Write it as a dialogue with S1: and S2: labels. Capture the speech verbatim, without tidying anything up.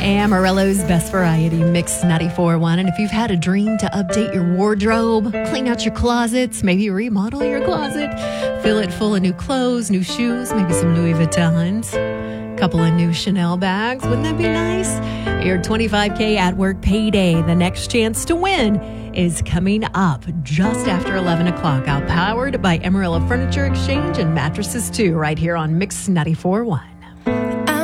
S1: Amarillo's Best Variety Mix ninety-four point one. And if you've had a dream to update your wardrobe, clean out your closets, maybe remodel your closet, fill it full of new clothes, new shoes, maybe some Louis Vuittons, a couple of new Chanel bags, wouldn't that be nice? Your twenty-five K at work payday, the next chance to win, is coming up just after eleven o'clock. Outpowered by Amarillo Furniture Exchange and Mattresses too, right here on Mix ninety-four point one.